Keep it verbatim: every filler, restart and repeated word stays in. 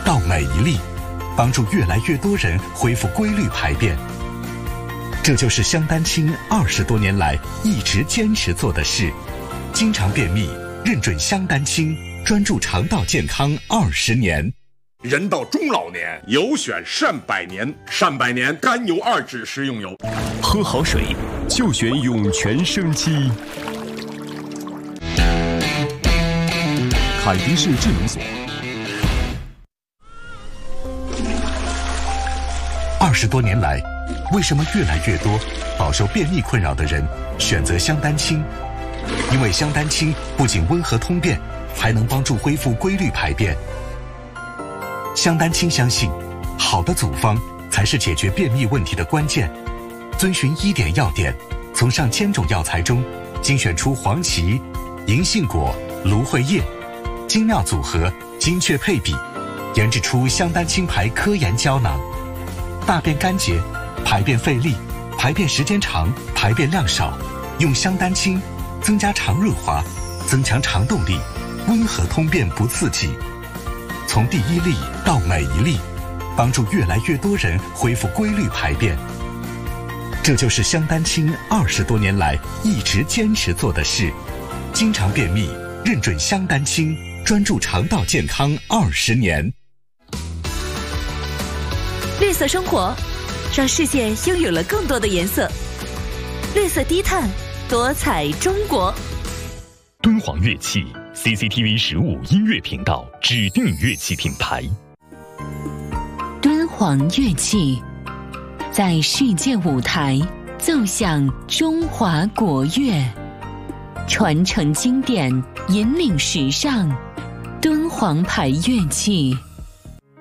到每一粒，帮助越来越多人恢复规律排便。这就是香丹青二十多年来一直坚持做的事。经常便秘，认准香丹青，专注肠道健康二十年。 人到中老年，有选善百年。善百年甘油二酯食用油， 喝好水就选涌泉生机。凯迪士智能锁。 二十多年来，为什么越来越多饱受便秘困扰的人选择香丹青？因为香丹青不仅温和通便，还能帮助恢复规律排便。香丹青相信，好的组方才是解决便秘问题的关键。遵循医典要点，从上千种药材中精选出黄芪、银杏果、芦荟叶，精妙组合，精确配比，研制出香丹青牌科研胶囊。大便干结、排便费力、排便时间长、排便量少，用香丹青增加肠润滑，增强肠动力，温和通便不刺激。从第一粒到每一粒，帮助越来越多人恢复规律排便。这就是香丹青二十多年来一直坚持做的事。经常便秘，认准香丹青，专注肠道健康二十年。 绿色生活，让世界拥有了更多的颜色。绿色低碳，多彩中国。 敦煌乐器 C C T V 十五音乐频道指定乐器品牌。 敦煌乐器在世界舞台奏响中华国乐，传承经典，引领时尚。敦煌牌乐器。